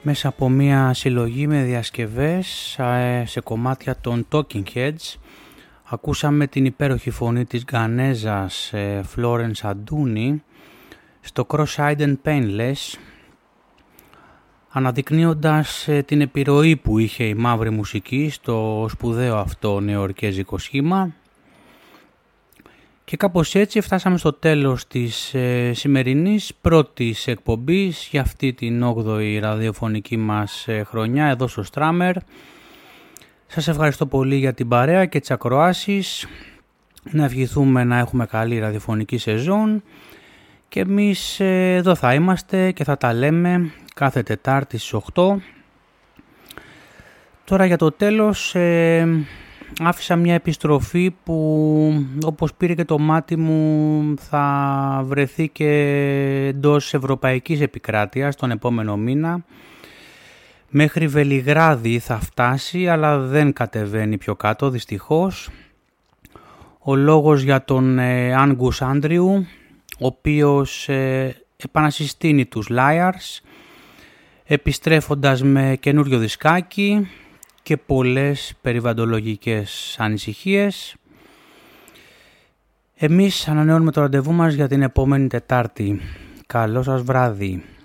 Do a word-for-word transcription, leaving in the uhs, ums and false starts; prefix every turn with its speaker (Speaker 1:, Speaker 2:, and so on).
Speaker 1: μέσα από μια συλλογή με διασκευές σε κομμάτια των Talking Heads. Ακούσαμε την υπέροχη φωνή της Γκανέζας Florence Αντούνη στο Cross-Eyed and Painless, αναδεικνύοντας την επιρροή που είχε η μαύρη μουσική στο σπουδαίο αυτό νεοορκέζικο σχήμα. Και κάπως έτσι φτάσαμε στο τέλος της ε, σημερινής πρώτης εκπομπής για αυτή την όγδοη ραδιοφωνική μας ε, χρονιά εδώ στο Στράμερ. Σας ευχαριστώ πολύ για την παρέα και τις ακροάσεις. Να ευχηθούμε να έχουμε καλή ραδιοφωνική σεζόν και εμείς ε, εδώ θα είμαστε και θα τα λέμε κάθε Τετάρτη στις οκτώ. Τώρα για το τέλος... Ε, άφησα μια επιστροφή που, όπως πήρε και το μάτι μου, θα βρεθεί και εντός ευρωπαϊκής επικράτειας τον επόμενο μήνα. Μέχρι Βελιγράδι θα φτάσει, αλλά δεν κατεβαίνει πιο κάτω δυστυχώς. Ο λόγος για τον ε, Άγκους Άντριου, ο οποίος ε, επανασυστήνει τους Liars, επιστρέφοντας με καινούριο δισκάκι και πολλές περιβαλλοντολογικές ανησυχίες. Εμείς ανανεώνουμε το ραντεβού μας για την επόμενη Τετάρτη. Καλό σας βράδυ.